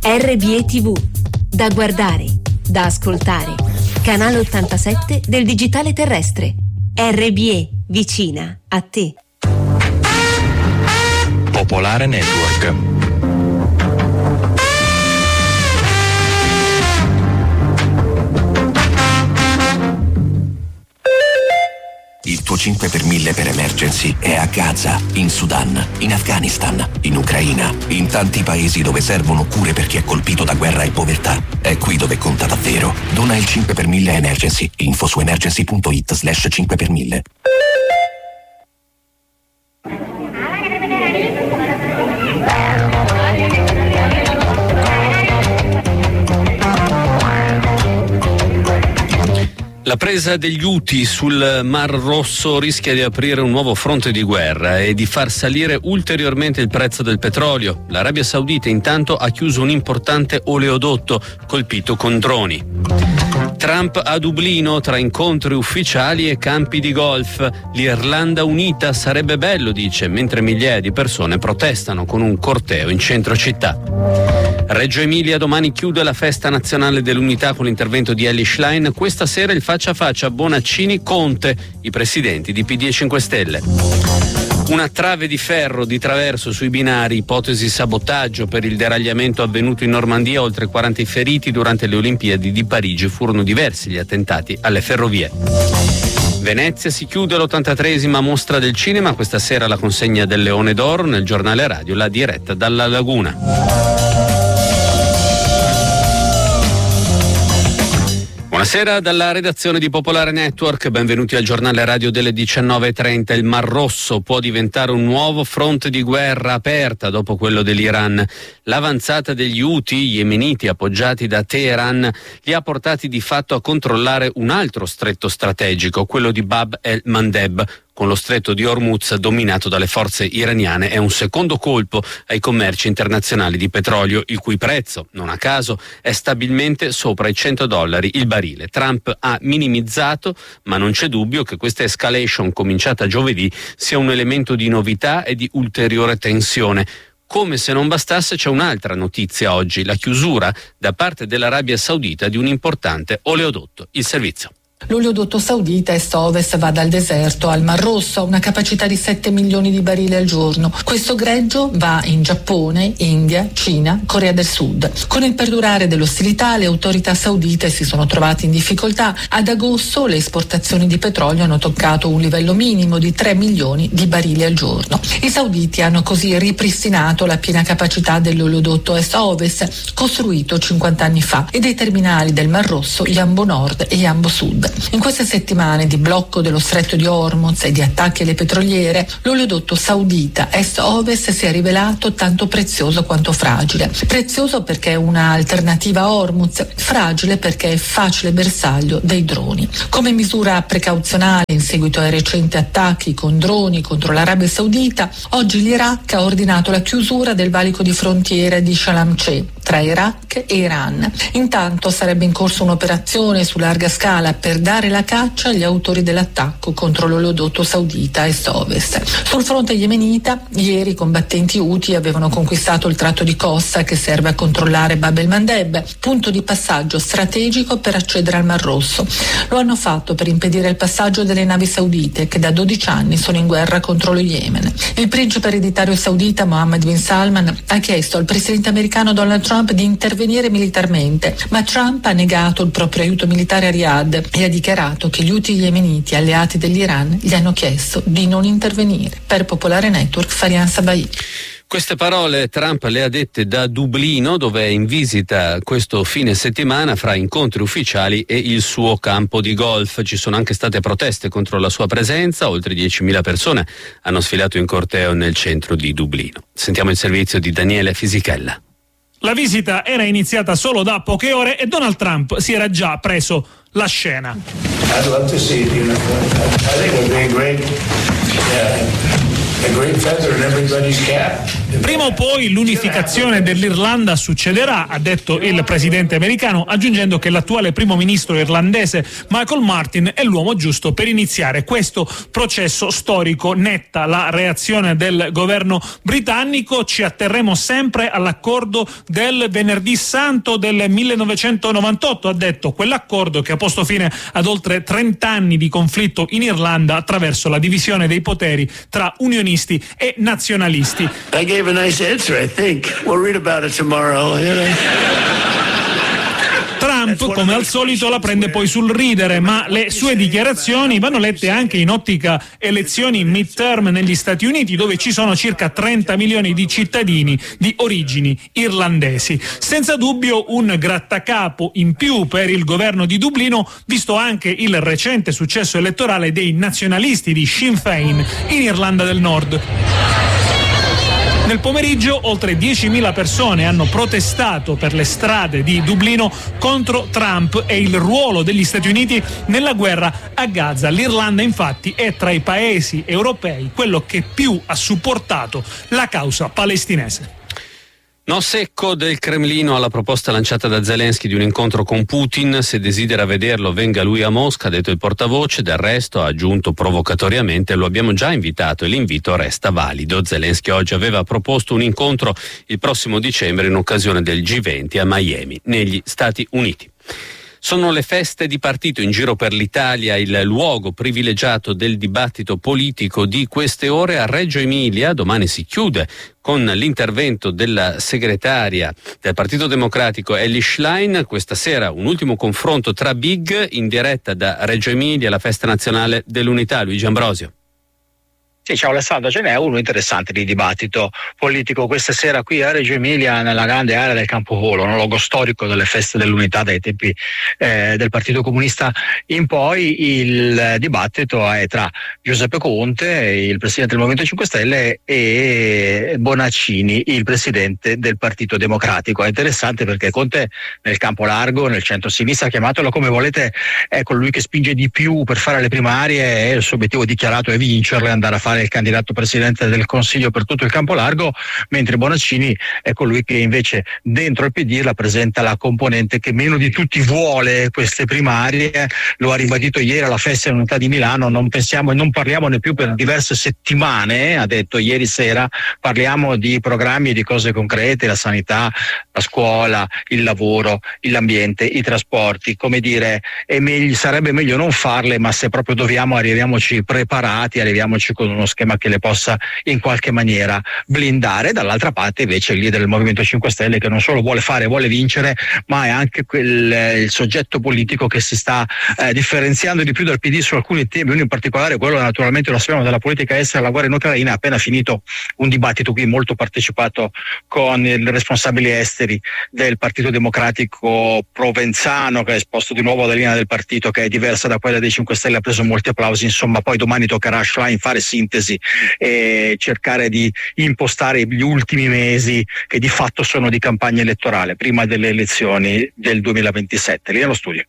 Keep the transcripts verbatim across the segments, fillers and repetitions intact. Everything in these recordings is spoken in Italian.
R B E tivù, da guardare, da ascoltare. Canale ottantasette del digitale terrestre. R B E, vicina a te. Popolare Network. Il tuo cinque per mille per emergency è a Gaza, in Sudan, in Afghanistan, in Ucraina, in tanti paesi dove servono cure per chi è colpito da guerra e povertà. È qui dove conta davvero. Dona il cinque per mille a Emergency. Info su emergency punto it slash cinque per mille. La presa degli Houthi sul Mar Rosso rischia di aprire un nuovo fronte di guerra e di far salire ulteriormente il prezzo del petrolio. L'Arabia Saudita intanto ha chiuso un importante oleodotto colpito con droni. Trump a Dublino tra incontri ufficiali e campi di golf. L'Irlanda unita sarebbe bello, dice, mentre migliaia di persone protestano con un corteo in centro città. Reggio Emilia domani chiude la festa nazionale dell'unità con l'intervento di Elly Schlein. Questa sera il faccia a faccia Bonaccini-Conte, i presidenti di P D e cinque Stelle. Una trave di ferro di traverso sui binari, ipotesi sabotaggio per il deragliamento avvenuto in Normandia, oltre quaranta feriti durante le Olimpiadi di Parigi. Furono diversi gli attentati alle ferrovie. Venezia si chiude l'ottantatreesima mostra del cinema, questa sera la consegna del Leone d'Oro, nel giornale radio la diretta dalla Laguna. Buonasera dalla redazione di Popolare Network, benvenuti al giornale radio delle diciannove e trenta. Il Mar Rosso può diventare un nuovo fronte di guerra aperta dopo quello dell'Iran. L'avanzata degli Houthi, yemeniti appoggiati da Teheran, li ha portati di fatto a controllare un altro stretto strategico, quello di Bab el-Mandeb, con lo stretto di Hormuz dominato dalle forze iraniane. È un secondo colpo ai commerci internazionali di petrolio, il cui prezzo, non a caso, è stabilmente sopra i cento dollari il barile. Trump ha minimizzato, ma non c'è dubbio che questa escalation cominciata giovedì sia un elemento di novità e di ulteriore tensione. Come se non bastasse, c'è un'altra notizia oggi, la chiusura da parte dell'Arabia Saudita di un importante oleodotto. Il servizio. L'oleodotto saudita est-ovest va dal deserto al Mar Rosso, ha una capacità di sette milioni di barili al giorno. Questo greggio va in Giappone, India, Cina, Corea del Sud. Con il perdurare dell'ostilità, le autorità saudite si sono trovate in difficoltà. Ad agosto le esportazioni di petrolio hanno toccato un livello minimo di tre milioni di barili al giorno. I sauditi hanno così ripristinato la piena capacità dell'oleodotto est-ovest, costruito cinquanta anni fa, e dei terminali del Mar Rosso Jambo Nord e Jambo Sud. In queste settimane di blocco dello stretto di Hormuz e di attacchi alle petroliere, l'oleodotto saudita est-ovest si è rivelato tanto prezioso quanto fragile. Prezioso perché è una alternativa a Hormuz, fragile perché è facile bersaglio dei droni. Come misura precauzionale in seguito ai recenti attacchi con droni contro l'Arabia Saudita, oggi l'Iraq ha ordinato la chiusura del valico di frontiera di Shalamcheh tra Iraq e Iran. Intanto sarebbe in corso un'operazione su larga scala per dare la caccia agli autori dell'attacco contro l'oleodotto saudita est-ovest. Sul fronte yemenita, ieri i combattenti Houthi avevano conquistato il tratto di costa che serve a controllare Bab el-Mandeb, punto di passaggio strategico per accedere al Mar Rosso. Lo hanno fatto per impedire il passaggio delle navi saudite che da dodici anni sono in guerra contro lo Yemen. Il principe ereditario saudita Mohammed bin Salman ha chiesto al presidente americano Donald Trump di intervenire militarmente, ma Trump ha negato il proprio aiuto militare a Riyadh e ha dichiarato che gli Houthi yemeniti alleati dell'Iran gli hanno chiesto di non intervenire. Per Popolare Network, Farian Sabai. Queste parole Trump le ha dette da Dublino, dove è in visita questo fine settimana fra incontri ufficiali e il suo campo di golf. Ci sono anche state proteste contro la sua presenza, oltre diecimila persone hanno sfilato in corteo nel centro di Dublino. Sentiamo il servizio di Daniele Fisichella. La visita era iniziata solo da poche ore e Donald Trump si era già preso la scena. I'd love to see it, you know. I think it would be a great, uh, a great feather in everybody's cap. Prima o poi l'unificazione dell'Irlanda succederà, ha detto il presidente americano, aggiungendo che l'attuale primo ministro irlandese Michael Martin è l'uomo giusto per iniziare questo processo storico. Netta la reazione del governo britannico: ci atterremo sempre all'accordo del venerdì santo del millenovecentonovantotto, ha detto, quell'accordo che ha posto fine ad oltre trenta anni di conflitto in Irlanda attraverso la divisione dei poteri tra unionisti e nazionalisti. I gave a nice answer, I think. We'll read about it tomorrow, you know. Trump, come al solito, la prende poi sul ridere, ma le sue dichiarazioni vanno lette anche in ottica elezioni midterm negli Stati Uniti, dove ci sono circa trenta milioni di cittadini di origini irlandesi. Senza dubbio un grattacapo in più per il governo di Dublino, visto anche il recente successo elettorale dei nazionalisti di Sinn Féin in Irlanda del Nord. Nel pomeriggio oltre diecimila persone hanno protestato per le strade di Dublino contro Trump e il ruolo degli Stati Uniti nella guerra a Gaza. L'Irlanda infatti è tra i paesi europei quello che più ha supportato la causa palestinese. No secco del Cremlino alla proposta lanciata da Zelensky di un incontro con Putin. Se desidera vederlo venga lui a Mosca, ha detto il portavoce. Del resto, ha aggiunto provocatoriamente, lo abbiamo già invitato e l'invito resta valido. Zelensky oggi aveva proposto un incontro il prossimo dicembre in occasione del G venti a Miami, negli Stati Uniti. Sono le feste di partito in giro per l'Italia, il luogo privilegiato del dibattito politico di queste ore. A Reggio Emilia domani si chiude con l'intervento della segretaria del Partito Democratico Elly Schlein. Questa sera un ultimo confronto tra big in diretta da Reggio Emilia, la festa nazionale dell'unità. Luigi Ambrosio. Sì, ciao Alessandro, ce n'è uno interessante di dibattito politico questa sera qui a Reggio Emilia, nella grande area del Campovolo, un luogo storico delle feste dell'unità dai tempi eh, del Partito Comunista in poi. Il dibattito è tra Giuseppe Conte, il presidente del Movimento cinque Stelle, e Bonaccini, il presidente del Partito Democratico. È interessante perché Conte nel campo largo, nel centro-sinistra, chiamatelo come volete, è colui che spinge di più per fare le primarie e il suo obiettivo dichiarato è vincerle, andare a fare il candidato presidente del Consiglio per tutto il campo largo, mentre Bonaccini è colui che invece dentro il P D rappresenta la componente che meno di tutti vuole queste primarie. Lo ha ribadito ieri alla festa dell'unità di Milano: non pensiamo e non parliamone più per diverse settimane, ha detto ieri sera, parliamo di programmi e di cose concrete, la sanità, la scuola, il lavoro, l'ambiente, i trasporti. Come dire, è meglio, sarebbe meglio non farle, ma se proprio dobbiamo arriviamoci preparati, arriviamoci con uno schema che le possa in qualche maniera blindare. Dall'altra parte invece il leader del Movimento cinque Stelle, che non solo vuole fare, vuole vincere, ma è anche quel, il soggetto politico che si sta eh, differenziando di più dal P D su alcuni temi, uno in particolare quello, naturalmente lo sappiamo, della politica estera, la guerra in Ucraina. Ha appena finito un dibattito qui molto partecipato con i responsabili esteri del Partito Democratico Provenzano, che ha esposto di nuovo la linea del partito, che è diversa da quella dei cinque Stelle, ha preso molti applausi. Insomma, poi domani toccherà a Schlein fare sintesi e cercare di impostare gli ultimi mesi che di fatto sono di campagna elettorale prima delle elezioni del duemilaventisette. Lì nello studio.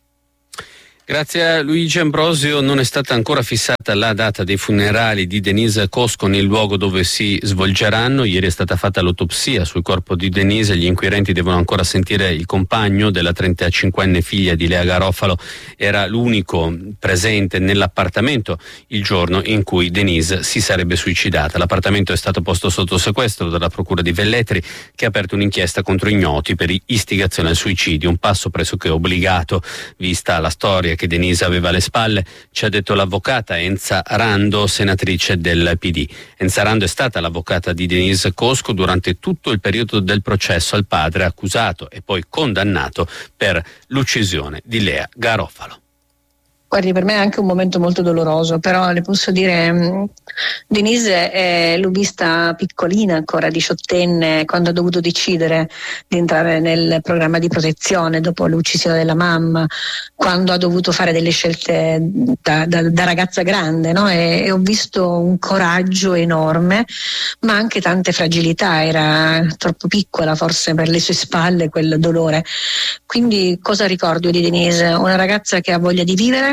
Grazie a Luigi Ambrosio. Non è stata ancora fissata la data dei funerali di Denise Cosco nel luogo dove si svolgeranno. Ieri è stata fatta l'autopsia sul corpo di Denise. Gli inquirenti devono ancora sentire il compagno della trentacinquenne figlia di Lea Garofalo. Era l'unico presente nell'appartamento il giorno in cui Denise si sarebbe suicidata. L'appartamento è stato posto sotto sequestro dalla procura di Velletri, che ha aperto un'inchiesta contro ignoti per istigazione al suicidio, un passo pressoché obbligato vista la storia che Denise aveva alle spalle. Ci ha detto l'avvocata Enza Rando, senatrice del P D. Enza Rando è stata l'avvocata di Denise Cosco durante tutto il periodo del processo al padre accusato e poi condannato per l'uccisione di Lea Garofalo. Guardi, per me è anche un momento molto doloroso, però le posso dire, Denise eh, l'ho vista piccolina ancora, diciottenne, quando ha dovuto decidere di entrare nel programma di protezione dopo l'uccisione della mamma, quando ha dovuto fare delle scelte da, da, da ragazza grande, no? E, e ho visto un coraggio enorme, ma anche tante fragilità. Era troppo piccola forse per le sue spalle quel dolore. Quindi cosa ricordo di Denise? Una ragazza che ha voglia di vivere,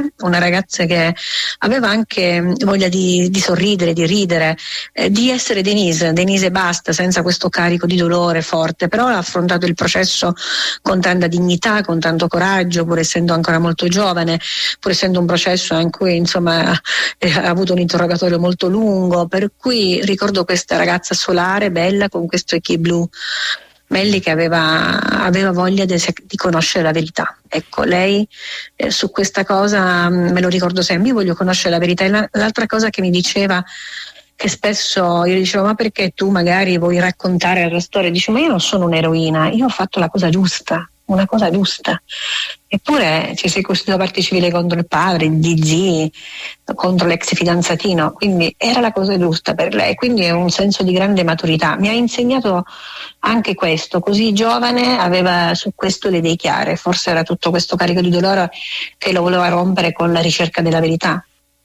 una ragazza che aveva anche voglia di, di sorridere, di ridere, eh, di essere Denise, Denise basta, senza questo carico di dolore forte, però ha affrontato il processo con tanta dignità, con tanto coraggio, pur essendo ancora molto giovane, pur essendo un processo in cui insomma ha avuto un interrogatorio molto lungo, per cui ricordo questa ragazza solare, bella, con questo occhi blu belli, che aveva, aveva voglia di, di conoscere la verità. Ecco, lei eh, su questa cosa mh, me lo ricordo sempre, io voglio conoscere la verità. E la, l'altra cosa che mi diceva, che spesso io dicevo, ma perché tu magari vuoi raccontare la storia? Dice, ma io non sono un'eroina, io ho fatto la cosa giusta, una cosa giusta. Eppure ci sei costituito parte civile contro il padre, gli zii, contro l'ex fidanzatino, quindi era la cosa giusta per lei, quindi è un senso di grande maturità. Mi ha insegnato anche questo, così giovane aveva su questo le idee chiare, forse era tutto questo carico di dolore che lo voleva rompere con la ricerca della verità.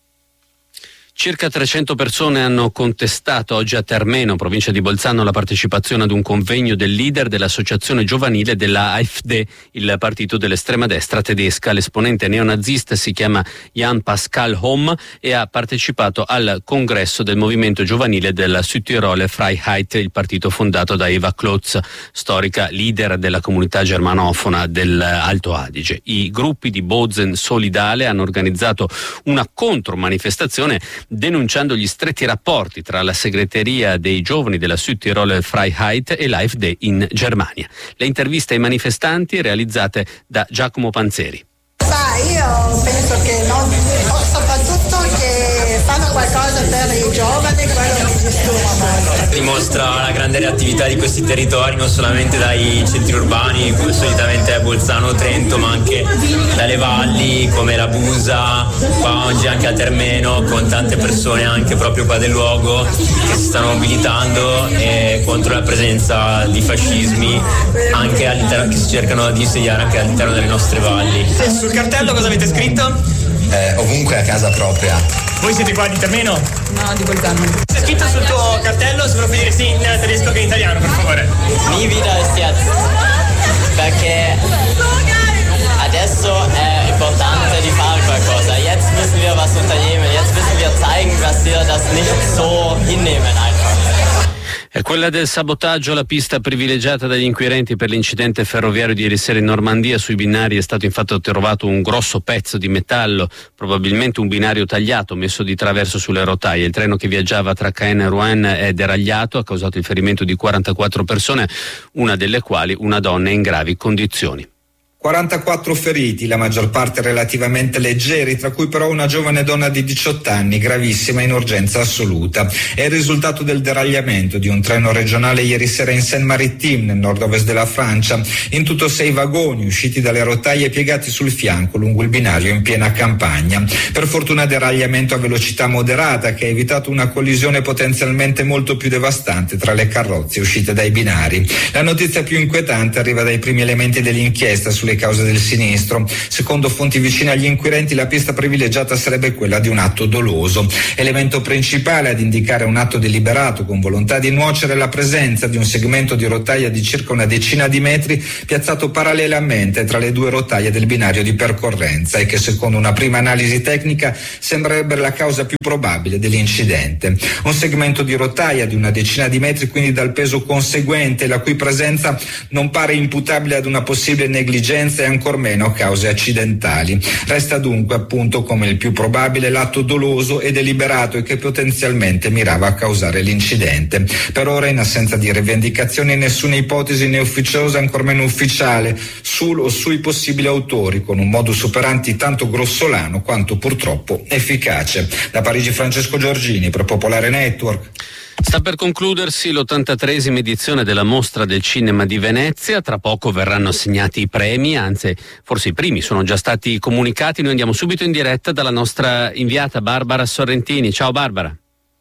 Circa trecento persone hanno contestato oggi a Termeno, provincia di Bolzano, la partecipazione ad un convegno del leader dell'associazione giovanile della A F D, il partito dell'estrema destra tedesca. L'esponente neonazista si chiama Jan Pascal Homm e ha partecipato al congresso del movimento giovanile della Südtiroler Freiheit, il partito fondato da Eva Klotz, storica leader della comunità germanofona dell'Alto Adige. I gruppi di Bozen Solidale hanno organizzato una contromanifestazione denunciando gli stretti rapporti tra la segreteria dei giovani della Südtiroler Freiheit e l'A F D in Germania. Le interviste ai manifestanti realizzate da Giacomo Panzeri. Ma io penso che non, soprattutto che fanno qualcosa per i giovani, quello mi disturba molto. Dimostra la grande reattività di questi territori, non solamente dai centri urbani come solitamente è Bolzano o Trento, ma anche dalle valli come la Busa, qua oggi anche a Termeno, con tante persone anche proprio qua del luogo che si stanno mobilitando e contro la presenza di fascismi anche all'interno, che si cercano di insediare anche all'interno delle nostre valli. Sul cartello cosa avete scritto? Eh, ovunque a casa propria. Voi siete qua di Termeno? No, di Bolzano. C'è scritto sul tuo cartello, se lo puoi dire sì in tedesco che in italiano, per favore. Nie wieder ist jetzt. Perché adesso è importante di fare qualcosa. Jetzt müssen wir was unternehmen. Jetzt müssen wir zeigen, dass wir das nicht so hinnehmen einfach. È quella del sabotaggio, la pista privilegiata dagli inquirenti per l'incidente ferroviario di ieri sera in Normandia. Sui binari è stato infatti trovato un grosso pezzo di metallo, probabilmente un binario tagliato messo di traverso sulle rotaie. Il treno che viaggiava tra Caen e Rouen è deragliato, ha causato il ferimento di quarantaquattro persone, una delle quali una donna in gravi condizioni. quarantaquattro feriti, la maggior parte relativamente leggeri, tra cui però una giovane donna di diciotto anni, gravissima in urgenza assoluta. È il risultato del deragliamento di un treno regionale ieri sera in Seine-Maritime, nel nord-ovest della Francia. In tutto sei vagoni usciti dalle rotaie piegati sul fianco lungo il binario in piena campagna. Per fortuna deragliamento a velocità moderata che ha evitato una collisione potenzialmente molto più devastante tra le carrozze uscite dai binari. La notizia più inquietante arriva dai primi elementi dell'inchiesta sulle cause del sinistro. Secondo fonti vicine agli inquirenti, la pista privilegiata sarebbe quella di un atto doloso. Elemento principale ad indicare un atto deliberato con volontà di nuocere la presenza di un segmento di rotaia di circa una decina di metri piazzato parallelamente tra le due rotaie del binario di percorrenza e che secondo una prima analisi tecnica sembrerebbe la causa più probabile dell'incidente. Un segmento di rotaia di una decina di metri, quindi dal peso conseguente, la cui presenza non pare imputabile ad una possibile negligenza e ancor meno cause accidentali. Resta dunque appunto come il più probabile l'atto doloso e deliberato e che potenzialmente mirava a causare l'incidente. Per ora, in assenza di rivendicazioni, nessuna ipotesi né ufficiosa, ancor meno ufficiale, sul o sui possibili autori, con un modus operandi tanto grossolano quanto purtroppo efficace. Da Parigi Francesco Giorgini per Popolare Network. Sta per concludersi l'ottantatreesima edizione della Mostra del Cinema di Venezia. Tra poco verranno assegnati i premi, anzi forse i primi sono già stati comunicati. Noi andiamo subito in diretta dalla nostra inviata Barbara Sorrentini. Ciao Barbara.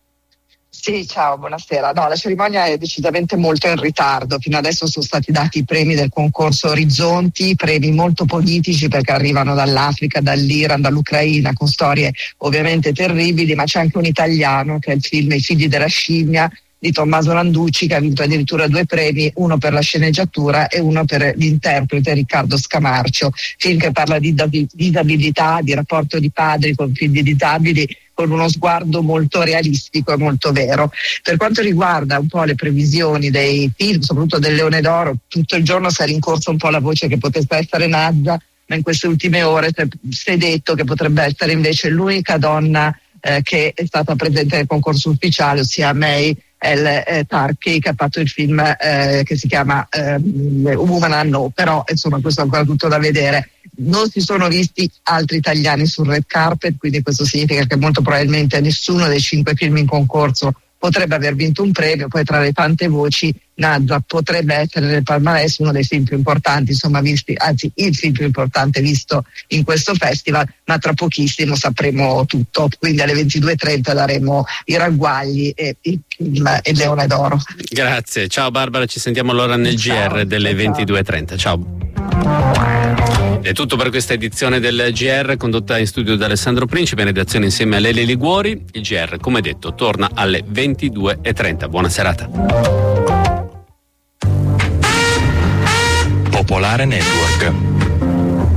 Sì, ciao, buonasera. No, la cerimonia è decisamente molto in ritardo. Fino adesso sono stati dati i premi del concorso Orizzonti, premi molto politici perché arrivano dall'Africa, dall'Iran, dall'Ucraina, con storie ovviamente terribili, ma c'è anche un italiano che è il film I figli della scimmia, di Tommaso Landucci, che ha vinto addirittura due premi, uno per la sceneggiatura e uno per l'interprete Riccardo Scamarcio. Film che parla di disabilità, di rapporto di padri con figli disabili, con uno sguardo molto realistico e molto vero. Per quanto riguarda un po' le previsioni dei film, soprattutto del Leone d'Oro, tutto il giorno si è rincorsa un po' la voce che potesse essere Nazza, ma in queste ultime ore si è detto che potrebbe essere invece l'unica donna eh, che è stata presente nel concorso ufficiale, ossia May El eh, Tarchi, che ha fatto il film eh, che si chiama eh, Woman I Know, però insomma questo è ancora tutto da vedere. Non si sono visti altri italiani sul red carpet, quindi questo significa che molto probabilmente nessuno dei cinque film in concorso potrebbe aver vinto un premio. Poi tra le tante voci Nazza potrebbe essere nel palmarès uno dei film più importanti, insomma visti, anzi il film più importante visto in questo festival, ma tra pochissimo sapremo tutto, quindi alle ventidue e trenta daremo i ragguagli e il film e Leone d'Oro. Grazie, ciao Barbara, ci sentiamo allora nel ciao, G R delle ciao, ventidue e trenta, ciao. È tutto per questa edizione del G R, condotta in studio da Alessandro Principe, in redazione insieme a Lele Liguori. Il G R, come detto, torna alle ventidue e trenta. Buona serata. Popolare Network.